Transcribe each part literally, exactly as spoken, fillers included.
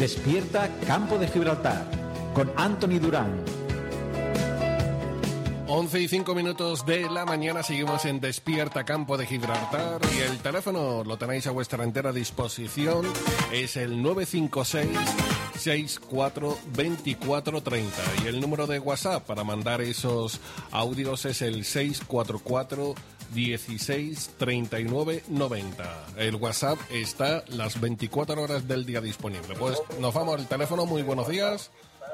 Despierta Campo de Gibraltar con Anthony Durán. once y cinco minutos de la mañana, seguimos en Despierta Campo de Gibraltar y el teléfono lo tenéis a vuestra entera disposición, es el nueve cinco seis, seis cuatro dos cuatro tres cero y el número de WhatsApp para mandar esos audios es el seis cuatro cuatro, dieciséis, treinta y nueve, noventa. El WhatsApp está las veinticuatro horas del día disponible. Pues nos vamos al teléfono. Muy buenos días.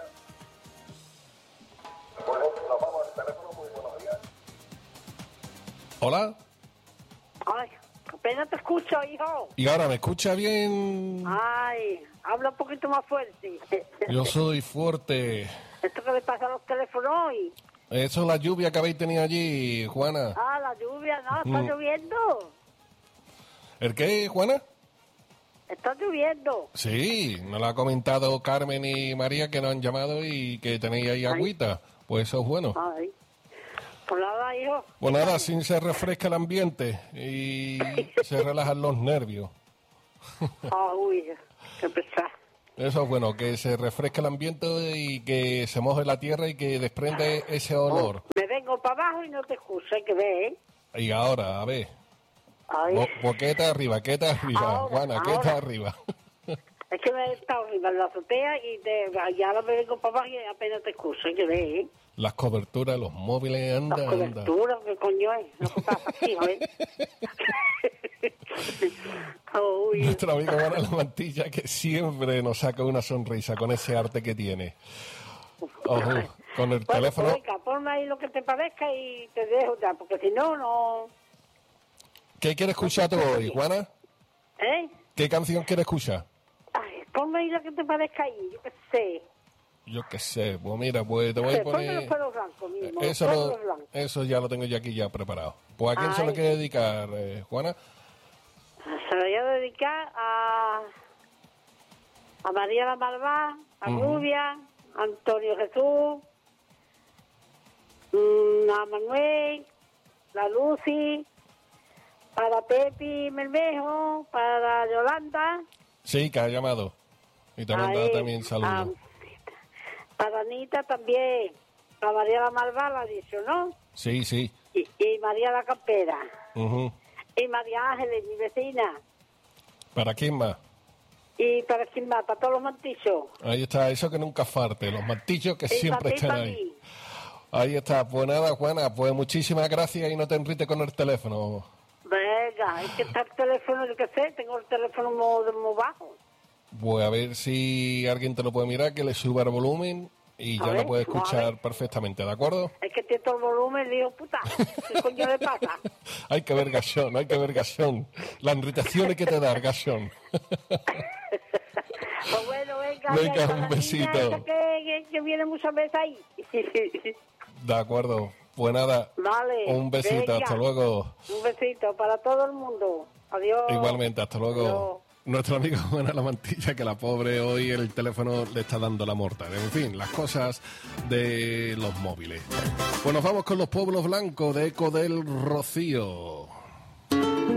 Hola. Ay, apenas te escucho, hijo. ¿Y ahora me escucha bien? Ay, habla un poquito más fuerte. Yo soy fuerte. ¿Esto qué le pasa a los teléfonos hoy? Eso es la lluvia que habéis tenido allí, Juana. Ah, la lluvia, no, está Mm. lloviendo. ¿El qué, Juana? Está lloviendo. Sí, nos lo ha comentado Carmen y María que nos han llamado y que tenéis ahí agüita. Pues eso es bueno. Ay. Pues nada, hijo. Pues nada, así se refresca el ambiente y se relajan los nervios. Ah, uy, qué pesado. Eso es bueno, que se refresque el ambiente y que se moje la tierra y que desprende ese olor. Me vengo para abajo y no te escucho, hay que ver, ¿eh? Y ahora, a ver. Ay. ¿Por, por qué está arriba? ¿Qué está arriba, Ahora, Juana? ¿Qué ahora. está arriba? Es que me he estado arriba en la azotea y, te, y ahora me vengo para abajo y apenas te escucho, hay que ver, ¿eh? Las coberturas, los móviles, anda, Las anda. coberturas, ¿qué coño es? No se pasa aquí, ¿eh? Uy. Nuestro amigo Juana La Mantilla, que siempre nos saca una sonrisa con ese arte que tiene. Ojo, con el Bueno, teléfono. pues, venga, ponme ahí lo que te parezca y te dejo ya, porque si no, no... ¿Qué quieres escuchar tú hoy, Juana? ¿Eh? ¿Qué canción quieres escuchar? Ay, ponme ahí lo que te parezca ahí, yo qué sé. Yo qué sé, pues mira, pues te voy a Ponme poner... los pelos blancos mismo, Eso, los lo- pelos blancos. eso ya lo tengo yo aquí ya preparado. Pues ¿a quién se lo Ay. quiere dedicar, eh, Juana? Se lo voy a dedicar a... a María la Malvá, a Ujú. Rubia, a Antonio Jesús, mm, a Manuel, la Lucy, para Pepi Melmejo, para Yolanda, Sí, que ha llamado. Y te ha mandado Ahí, también saludos. ah, para Anita también, para María la Malvá, la ha dicho, ¿no? Sí, sí. Y, y María la Campera, Ujú. y María Ángeles, mi vecina, ¿Para quién más? y para quién más, para todos los mantillos. Ahí está, eso que nunca falte, los martillos que Y siempre para ti, están para ahí. mí. Ahí está, pues nada, Juana, pues muchísimas gracias y no te enrites con el teléfono. Venga, es que está el teléfono, yo qué sé, tengo el teléfono muy, muy bajo. Pues a ver si alguien te lo puede mirar, que le suba el volumen y A ya ver, lo puede a escuchar ver. perfectamente, ¿de acuerdo? Es que tiene todo el volumen, digo, puta, ¿qué coño le pasa? Hay que ver gachón, hay que ver gachón. La irritación hay que te dar, gachón. Pues bueno, venga, Venga, ya, un con la besito. niña esa Que, que, que viene muchas veces ahí. De acuerdo. Pues nada, Vale. un besito, venga. hasta luego. Un besito para todo el mundo. Adiós. Igualmente, hasta luego. Adiós. Nuestro amigo Juana La Mantilla, que la pobre hoy el teléfono le está dando la mortal. En fin, las cosas de los móviles. Pues nos vamos con los pueblos blancos de Eco del Rocío.